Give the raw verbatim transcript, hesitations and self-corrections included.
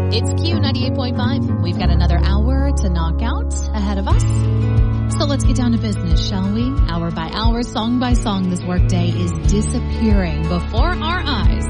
It's Q ninety-eight point five. We've got another hour to knock out ahead of us. So let's get down to business, shall we? Hour by hour, song by song, this workday is disappearing before our eyes.